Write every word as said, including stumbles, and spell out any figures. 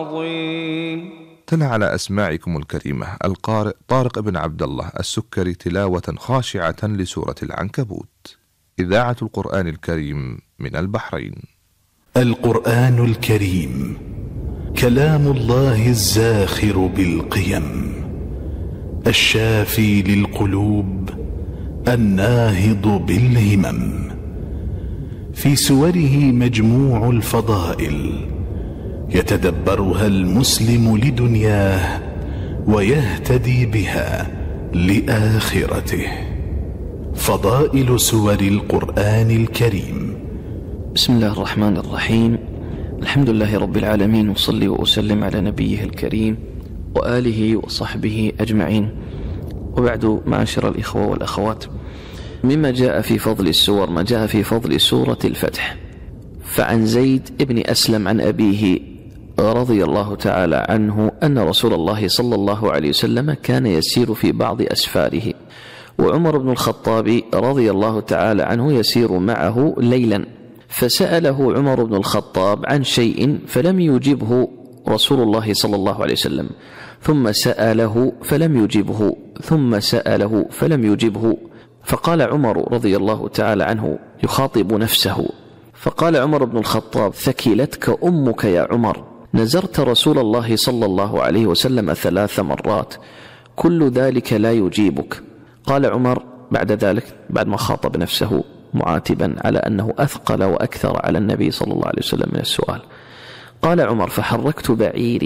تلا على أسماعكم الكريمة القارئ طارق بن عبد الله السكري تلاوة خاشعة لسورة العنكبوت. إذاعة القرآن الكريم من البحرين. القرآن الكريم كلام الله الزاخر بالقيم، الشافي للقلوب، الناهض بالهمم، في سوره مجموع الفضائل يتدبرها المسلم لدنياه ويهتدي بها لآخرته. فضائل سور القرآن الكريم. بسم الله الرحمن الرحيم. الحمد لله رب العالمين، وصلي وأسلم على نبيه الكريم وآله وصحبه أجمعين، وبعد، معاشر الإخوة والأخوات، مما جاء في فضل السور ما جاء في فضل سورة الفتح. فعن زيد بن أسلم عن أبيه رضي الله تعالى عنه أن رسول الله صلى الله عليه وسلم كان يسير في بعض أسفاره، وعمر بن الخطاب رضي الله تعالى عنه يسير معه ليلا، فسأله عمر بن الخطاب عن شيء فلم يجبه رسول الله صلى الله عليه وسلم، ثم سأله فلم يجبه، ثم سأله فلم يجبه، فقال عمر رضي الله تعالى عنه يخاطب نفسه، فقال عمر بن الخطاب: ثكلتك أمك يا عمر، نزرت رسول الله صلى الله عليه وسلم ثلاث مرات، كل ذلك لا يجيبك. قال عمر بعد ذلك، بعد ما خاطب نفسه معاتبا على أنه أثقل وأكثر على النبي صلى الله عليه وسلم من السؤال، قال عمر: فحركت بعيري